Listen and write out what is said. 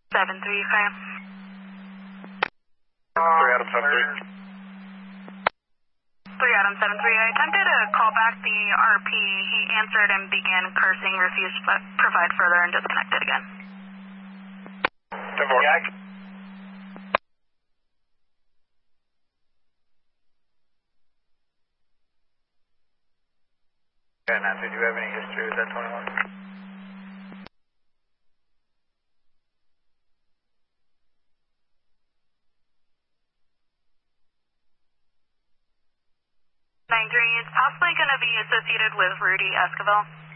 7-3, 3 Adam 7-3. 3 Adam 7-3. I attempted to call back the RP. He answered and began cursing, refused to provide further, and disconnected again. 10-4. And after, do you have any history with that 21? It's possibly going to be associated with Rudy Esquivel.